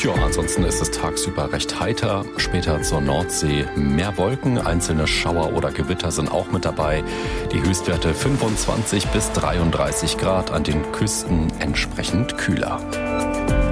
Ja, ansonsten ist es tagsüber recht heiter. Später zur Nordsee mehr Wolken, einzelne Schauer oder Gewitter sind auch mit dabei. Die Höchstwerte 25 bis 33 Grad, an den Küsten entsprechend kühler.